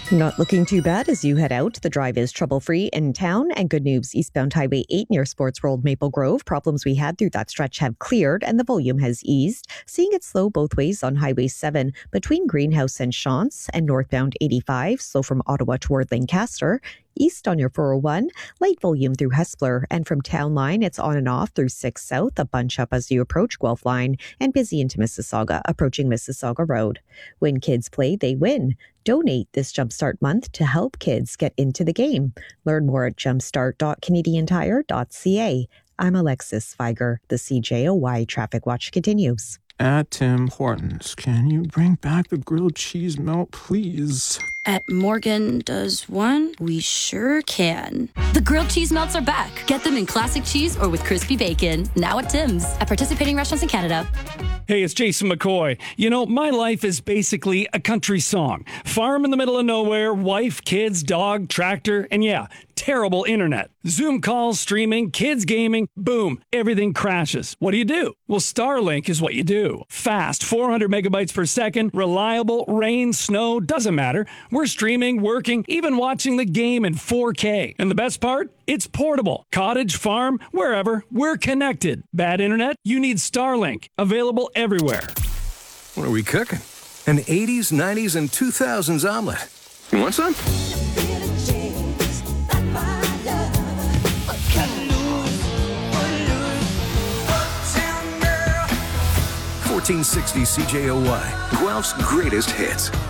Not looking too bad as you head out. The drive is trouble-free in town. And good news, eastbound Highway 8 near Sports World Maple Grove. Problems we had through that stretch have cleared and the volume has eased. Seeing it slow both ways on Highway 7 between Greenhouse and Shantz, and northbound 85, slow from Ottawa toward Lancaster. East on your 401, light volume through Hespeler, and from Town Line, it's on and off through 6 South, a bunch up as you approach Guelph Line, and busy into Mississauga, approaching Mississauga Road. When kids play, they win. Donate this Jumpstart month to help kids get into the game. Learn more at jumpstart.canadiantire.ca. I'm Alexis Feiger. The CJOY Traffic Watch continues. At Tim Hortons, can you bring back the grilled cheese melt, please? At Morgan Does One? We sure can. The grilled cheese melts are back. Get them in classic cheese or with crispy bacon. Now at Tim's. At participating restaurants in Canada. Hey, it's Jason McCoy. You know, my life is basically a country song. Farm in the middle of nowhere, wife, kids, dog, tractor, and yeah, terrible internet. Zoom calls, streaming, kids gaming, boom, everything crashes. What do? Well, Starlink is what you do. Fast, 400 megabytes per second, reliable, rain, snow, doesn't matter. We're streaming, working, even watching the game in 4K. And the best part? It's portable. Cottage, farm, wherever, we're connected. Bad internet? You need Starlink. Available everywhere. What are we cooking? An 80s, 90s, and 2000s omelet. You want some? 1460 CJOY, Guelph's greatest hits.